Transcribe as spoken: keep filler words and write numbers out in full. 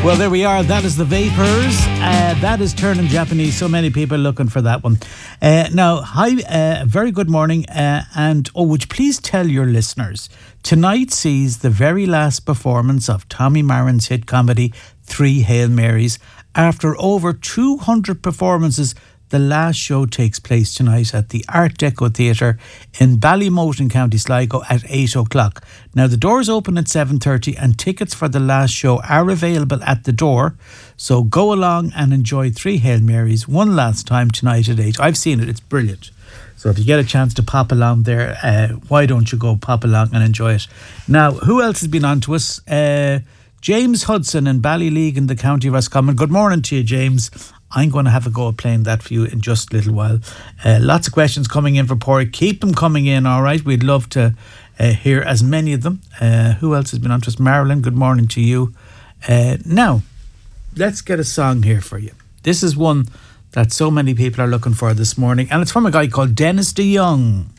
Well, there we are. That is the Vapors. Uh, that is Turning Japanese. So many people looking for that one. Uh, now, hi, uh, very good morning. Uh, and, oh, would you please tell your listeners, tonight sees the very last performance of Tommy Marin's hit comedy, Three Hail Marys. After over two hundred performances, the last show takes place tonight at the Art Deco Theatre in Ballymote, County Sligo at eight o'clock. Now, the doors open at seven thirty and tickets for the last show are available at the door. So go along and enjoy Three Hail Marys one last time tonight at eight. I've seen it. It's brilliant. So if you get a chance to pop along there, uh, why don't you go pop along and enjoy it? Now, who else has been on to us? Uh, James Hudson in Ballyleague in the county of Roscommon. Good morning to you, James. I'm going to have a go at playing that for you in just a little while. Uh, lots of questions coming in for Porrick. Keep them coming in, all right? We'd love to uh, hear as many of them. Uh, who else has been on to us? Marilyn, good morning to you. Uh, now, let's get a song here for you. This is one that so many people are looking for this morning, and it's from a guy called Dennis DeYoung.